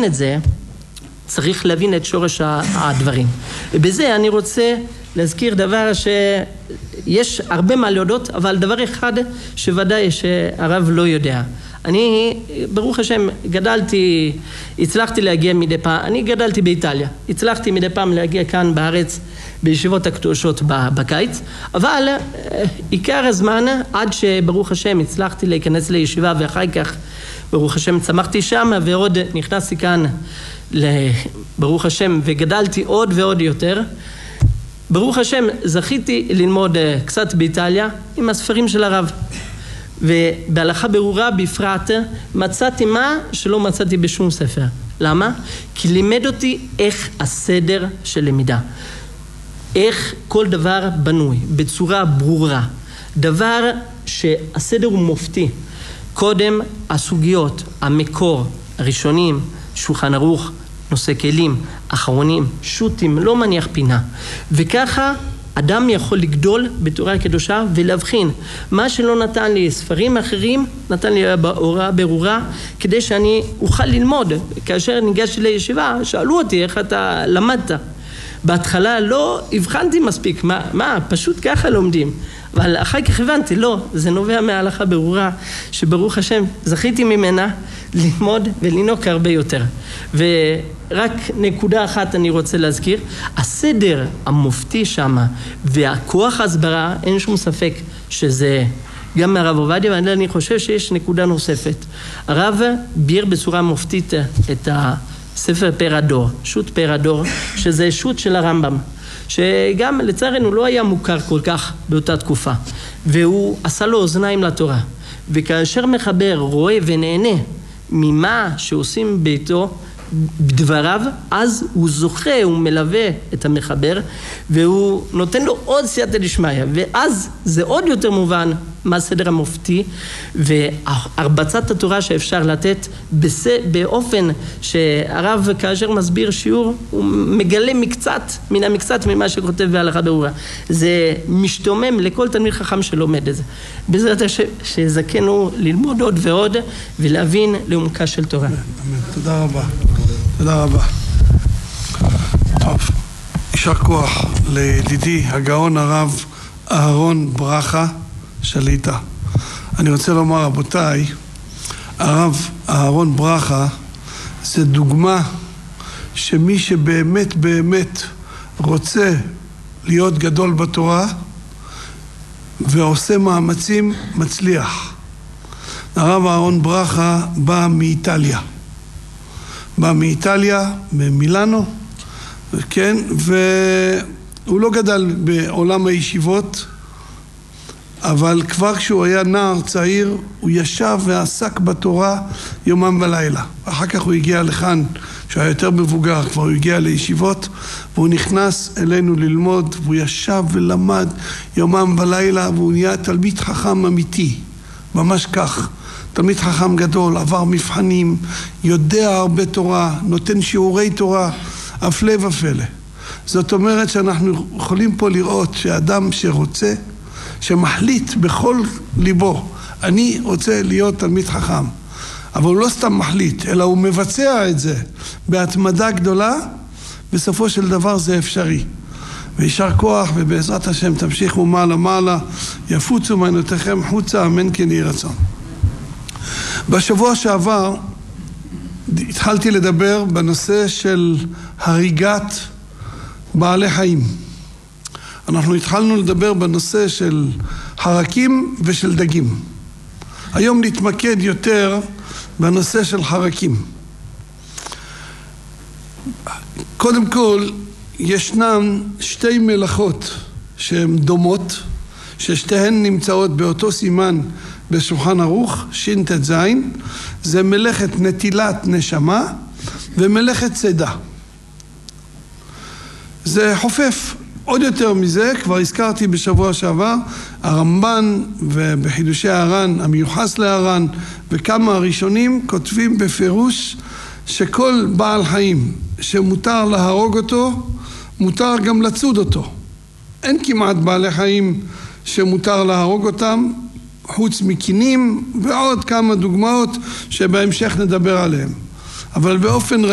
להבין את זה, צריך להבין את שורש הדברים. בזה אני רוצה להזכיר דבר שיש הרבה מה להודות, אבל דבר אחד שוודאי שהרב לא יודע. אני, ברוך השם, הצלחתי להגיע מדי פעם, אני גדלתי באיטליה, הצלחתי מדי פעם להגיע כאן בארץ בישיבות הקדושות בקיץ, אבל עיקר הזמן, עד שברוך השם הצלחתי להיכנס לישיבה, ואחר כך ברוך השם צמחתי שם, ועוד נכנסתי כאן ברוך השם וגדלתי עוד ועוד יותר. ברוך השם זכיתי ללמוד קצת באיטליה עם הספרים של הרב, ובהלכה ברורה בפרט מצאתי מה שלא מצאתי בשום ספר. למה? כי לימד אותי איך הסדר של למידה, איך כל דבר בנוי בצורה ברורה, דבר שהסדר הוא מופתי. קודם הסוגיות, המקור, הראשונים, שולחן ערוך, נושא כלים, אחרונים, שוטים, לא מניח פינה. וככה אדם יכול לגדול בתורה הקדושה ולהבחין. מה שלא נתן לי ספרים אחרים, נתן לי הוראה ברורה, כדי שאני אוכל ללמוד. כאשר ניגשתי לישיבה, שאלו אותי איך אתה למדת. בהתחלה לא הבחנתי מספיק, מה פשוט ככה לומדים. אבל אחר כך הבנתי, לא, זה נובע מההלכה ברורה, שברוך השם זכיתי ממנה ללמוד ולנוק הרבה יותר. ורק נקודה אחת אני רוצה להזכיר, הסדר המופתי שם והכוח הסברה, אין שום ספק שזה גם מהרב עובדיה, ואני חושב שיש נקודה נוספת. הרב ביר בצורה מופתית את הספר פר הדור, שו"ת פר הדור, שזה שו"ת של הרמב"ם, שגם לצערנו לא היה מוכר כל כך באותה תקופה, והוא עשה לו אוזניים לתורה, וכאשר מחבר רואה ונהנה ממה שעושים ביתו בדבריו, אז הוא זוכה, הוא מלווה את המחבר, והוא נותן לו עוד סייעתא דשמיא, ואז זה עוד יותר מובן מה הסדר המופתי והרבצת התורה שאפשר לתת באופן שהרב כאשר מסביר שיעור הוא מגלה מקצת מן המקצת ממה שכותב בהלכה ברורה. זה משתומם לכל תלמיד חכם שלומד את זה. בעזרת השם שזכנו ללמוד עוד ועוד ולהבין לעומקה של תורה. תודה רבה. תודה רבה. טוב, יישר כוח לידידי הגאון הרב אהרון ברכה שליטה. אני רוצה לומר, רבותיי, הרב אהרון ברכה זה דוגמה שמי שבאמת באמת רוצה להיות גדול בתורה ועושה מאמצים מצליח. הרב אהרון ברכה בא מאיטליה, ממילאנו, כן, והוא לא גדל בעולם הישיבות, אבל כבר כשהוא היה נער צעיר, הוא ישב ועסק בתורה יומם ולילה. אחר כך הוא הגיע לכאן, שהוא היה יותר מבוגר, כבר הוא הגיע לישיבות, והוא נכנס אלינו ללמוד, והוא ישב ולמד יומם ולילה, והוא נהיה תלמיד חכם אמיתי, ממש כך. תלמיד חכם גדול, עבר מבחנים, יודע הרבה תורה, נותן שיעורי תורה, הפלא ופלא. זאת אומרת שאנחנו יכולים פה לראות שאדם שרוצה, שמחליט בכל ליבו, אני רוצה להיות תלמיד חכם, אבל הוא לא סתם מחליט, אלא הוא מבצע את זה בהתמדה גדולה, בסופו של דבר זה אפשרי. וישר כוח, ובעזרת השם תמשיכו מעלה, יפוצו מעיינותיכם חוצה, אמן כן יהי רצון. בשבוע שעבר התחלתי לדבר בנושא של הריגת בעלי חיים. אנחנו התחלנו לדבר בנושא של חרקים ושל דגים. היום נתמקד יותר בנושא של חרקים. קודם כל, ישנן שתי מלאכות שהן דומות, ששתיהן נמצאות באותו סימן בשולחן ערוך, ש"ט ז', זה מלאכת נטילת נשמה ומלאכת צידה. זה חופף. עוד יותר מזה, כבר הזכרתי בשבוע שעבר, הרמב"ן ובחידושי הר"ן, המיוחס להר"ן, וכמה הראשונים כותבים בפירוש שכל בעל חיים שמותר להרוג אותו, מותר גם לצוד אותו. אין כמעט בעלי חיים שמותר להרוג אותם, חוץ מקינים ועוד כמה דוגמאות שבהמשך נדבר עליהם. אבל באופן